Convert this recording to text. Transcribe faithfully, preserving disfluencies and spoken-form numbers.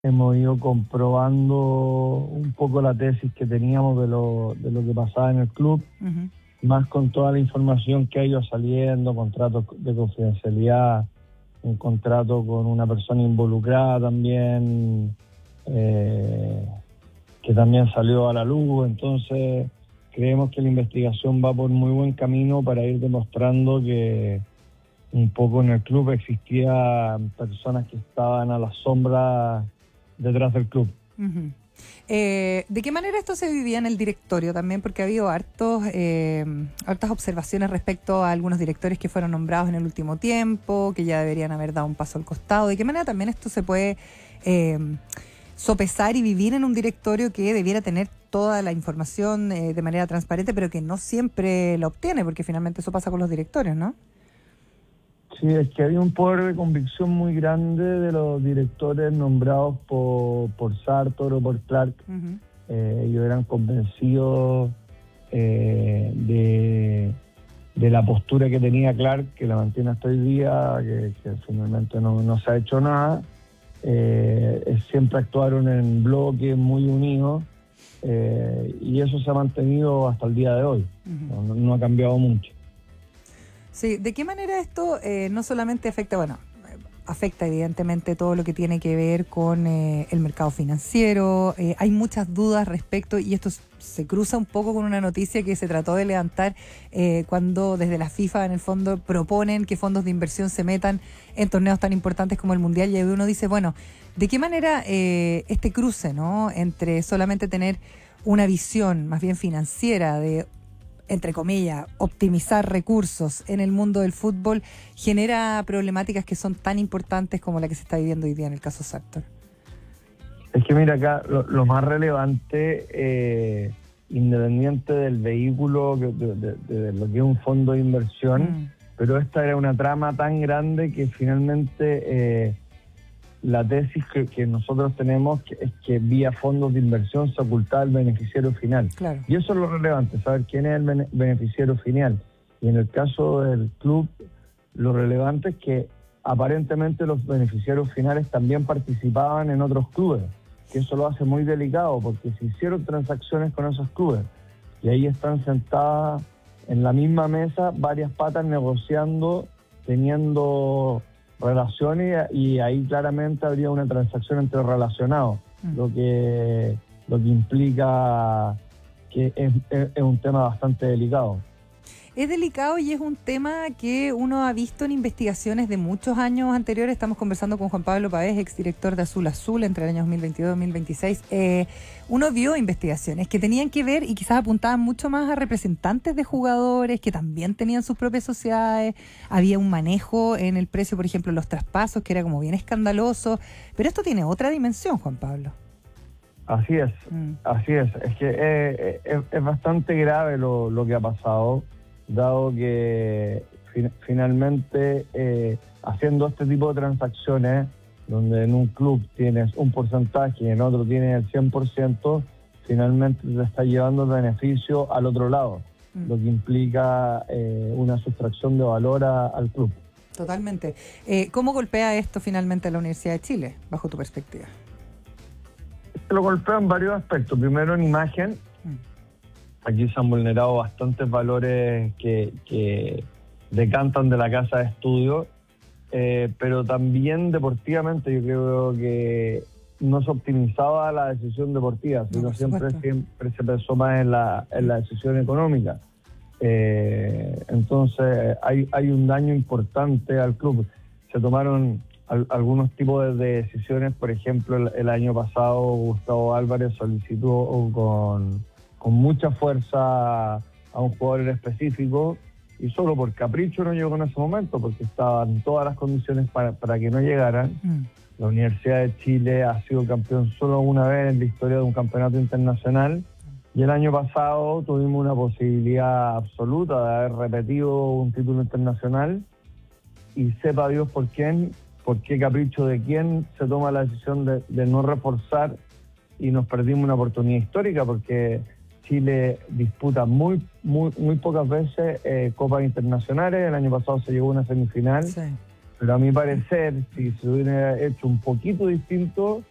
hemos ido comprobando un poco la tesis que teníamos de lo, de lo que pasaba en el club, Uh-huh. más con toda la información que ha ido saliendo, contratos de confidencialidad, un contrato con una persona involucrada también, eh, que también salió a la luz. Entonces creemos que la investigación va por muy buen camino para ir demostrando que un poco en el club existían personas que estaban a la sombra detrás del club. Uh-huh. Eh, ¿De qué manera esto se vivía en el directorio también? Porque ha habido hartos, eh, hartas observaciones respecto a algunos directores que fueron nombrados en el último tiempo, que ya deberían haber dado un paso al costado. ¿De qué manera también esto se puede eh, sopesar y vivir en un directorio que debiera tener toda la información eh, de manera transparente, pero que no siempre la obtiene? Porque finalmente eso pasa con los directorios, ¿no? Sí, es que había un poder de convicción muy grande de los directores nombrados por, por Sartor o por Clark. Uh-huh. Eh, ellos eran convencidos eh, de, de la postura que tenía Clark, que la mantiene hasta hoy día, que, que finalmente no, no se ha hecho nada. Eh, siempre actuaron en bloque, muy unidos, eh, y eso se ha mantenido hasta el día de hoy. Uh-huh. No, no ha cambiado mucho. Sí, ¿de qué manera esto eh, no solamente afecta, bueno, afecta evidentemente todo lo que tiene que ver con eh, el mercado financiero? Eh, hay muchas dudas respecto, y esto se cruza un poco con una noticia que se trató de levantar eh, cuando desde la FIFA en el fondo proponen que fondos de inversión se metan en torneos tan importantes como el Mundial, y uno dice, bueno, ¿de qué manera eh, este cruce, ¿no?, entre solamente tener una visión más bien financiera de, entre comillas, optimizar recursos en el mundo del fútbol, genera problemáticas que son tan importantes como la que se está viviendo hoy día en el caso Sartor? Es que mira, acá lo, lo más relevante, eh, independiente del vehículo, de, de, de, de lo que es un fondo de inversión, mm. pero esta era una trama tan grande que finalmente eh, la tesis que, que nosotros tenemos que, es que vía fondos de inversión se ocultaba el beneficiario final. Claro. Y eso es lo relevante, saber quién es el bene, beneficiario final. Y en el caso del club, lo relevante es que aparentemente los beneficiarios finales también participaban en otros clubes, que eso lo hace muy delicado, porque se hicieron transacciones con esos clubes, y ahí están sentadas en la misma mesa varias patas negociando, teniendo relaciones, y ahí claramente habría una transacción entre relacionados, mm. lo que lo que implica que es, es, es un tema bastante delicado. Es delicado y es un tema que uno ha visto en investigaciones de muchos años anteriores. Estamos conversando con Juan Pablo Pavés, exdirector de Azul Azul entre el año dos mil veintidós y dos mil veintiséis. Eh, uno vio investigaciones que tenían que ver y quizás apuntaban mucho más a representantes de jugadores que también tenían sus propias sociedades. Había un manejo en el precio, por ejemplo, los traspasos, que era como bien escandaloso. Pero esto tiene otra dimensión, Juan Pablo. Así es, mm. así es. Es que eh, es, es bastante grave lo, lo que ha pasado, dado que fin, finalmente eh, haciendo este tipo de transacciones, donde en un club tienes un porcentaje y en otro tienes el cien por ciento, finalmente te está llevando el beneficio al otro lado, mm. lo que implica eh, una sustracción de valor a, al club. Totalmente. Eh, ¿Cómo golpea esto finalmente a la Universidad de Chile, bajo tu perspectiva? Lo golpea en varios aspectos. Primero, en imagen. Aquí se han vulnerado bastantes valores que, que decantan de la casa de estudio, eh, pero también deportivamente yo creo que no se optimizaba la decisión deportiva, sino no, siempre, siempre se pensó más en la, en la decisión económica. Eh, entonces hay, hay un daño importante al club. Se tomaron al, algunos tipos de, de decisiones, por ejemplo, el, el año pasado Gustavo Álvarez solicitó con... con mucha fuerza a un jugador específico, y solo por capricho no llegó en ese momento, porque estaban todas las condiciones para, para que no llegaran. Mm. La Universidad de Chile ha sido campeón solo una vez en la historia de un campeonato internacional, y el año pasado tuvimos una posibilidad absoluta de haber repetido un título internacional, y sepa Dios por quién, por qué capricho de quién se toma la decisión de, de no reforzar, y nos perdimos una oportunidad histórica, porque Chile disputa muy muy muy pocas veces eh, copas internacionales. El año pasado se llegó a una semifinal, sí. pero a mi parecer, si se hubiera hecho un poquito distinto,